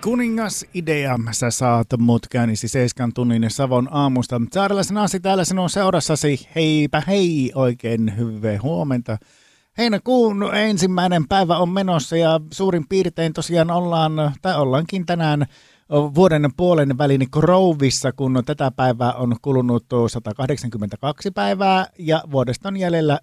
Kuningasidea, sä saat mut käynnisi 7 tunnin Savon aamusta. Saarelaisen Asi täällä sinun seurassasi. Heipä hei, oikein hyvää huomenta. Heinäkuun ensimmäinen päivä on menossa ja suurin piirtein tosiaan ollaankin tänään vuoden puolen välin Groovissa, kun tätä päivää on kulunut 182 päivää ja vuodesta on jäljellä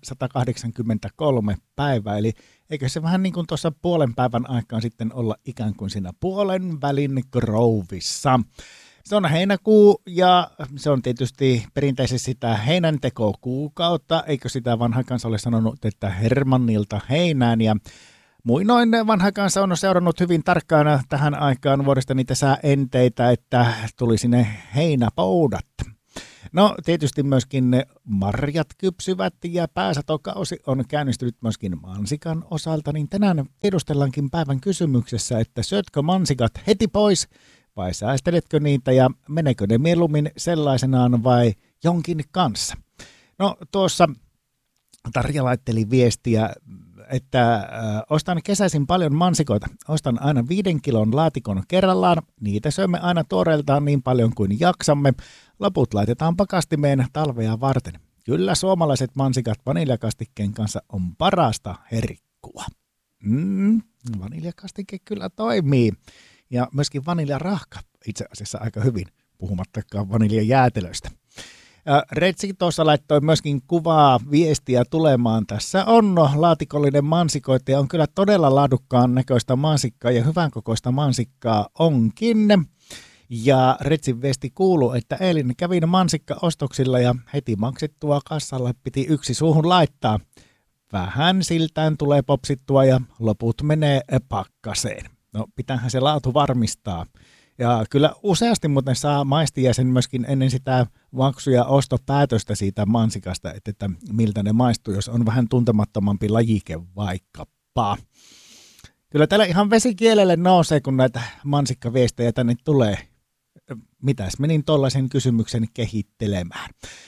183 päivää. Eli eikö se vähän niin kuin tuossa puolen päivän aikaan sitten olla ikään kuin siinä puolen välin Groovissa. Se on heinäkuu ja se on tietysti perinteisesti sitä heinäntekokuukautta, eikö sitä vanha kansa ole sanonut, että Hermannilta heinään, ja muinoin vanha kansa on seurannut hyvin tarkkaan tähän aikaan vuodesta niitä sääenteitä, että tuli sinne heinäpoudat. No tietysti myöskin ne marjat kypsyvät ja pääsatokausi on käynnistynyt myöskin mansikan osalta, niin tänään tiedustellaankin päivän kysymyksessä, että syötkö mansikat heti pois vai säästeletkö niitä ja menekö ne mieluummin sellaisenaan vai jonkin kanssa? No tuossa Tarja laitteli viestiä, että ostan kesäisin paljon mansikoita. Ostan aina 5 kilon laatikon kerrallaan. Niitä syömme aina tuoreeltaan niin paljon kuin jaksamme. Loput laitetaan pakastimeen talvea varten. Kyllä suomalaiset mansikat vaniljakastikkeen kanssa on parasta herkkua. Vaniljakastike kyllä toimii. Ja myöskin vaniljarahka itse asiassa aika hyvin, puhumattakaan vaniljajäätelöistä. Retsi tuossa laittoi myöskin kuvaa viestiä tulemaan. Tässä on laatikollinen mansikoita ja on kyllä todella laadukkaan näköistä mansikkaa ja hyvän kokoista mansikkaa onkin. Ja Retsin viesti kuuluu, että eilen kävin mansikkaostoksilla ja heti maksettua kassalla piti yksi suuhun laittaa. Vähän siltään tulee popsittua ja loput menee pakkaseen. No pitäähän se laatu varmistaa. Ja kyllä useasti muuten saa maistia sen myöskin ennen sitä maksu- ja ostopäätöstä siitä mansikasta, että miltä ne maistuu, jos on vähän tuntemattomampi lajike vaikkapa. Kyllä täällä ihan vesikielelle nousee, kun näitä mansikkaviestejä tänne tulee. Mitäs menin tollaisen kysymyksen kehittelemään?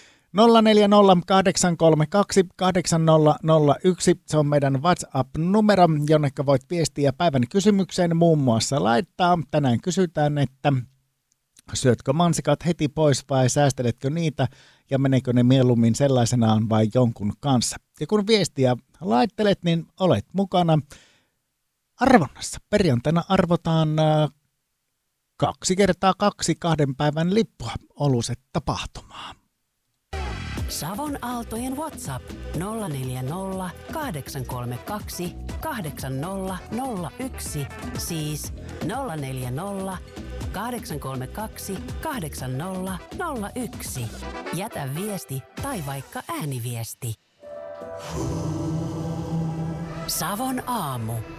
0408328001, se on meidän WhatsApp-numero, jonne voit viestiä päivän kysymykseen muun muassa laittaa. Tänään kysytään, että syötkö mansikat heti pois vai säästeletkö niitä ja menekö ne mieluummin sellaisenaan vai jonkun kanssa. Ja kun viestiä laittelet, niin olet mukana arvonnassa. Perjantaina arvotaan 2x2 2 päivän lippua Oluset tapahtumaan. Savon Aaltojen WhatsApp 040 832 8001, siis 040 832 8001. Jätä viesti tai vaikka ääniviesti. Savon aamu.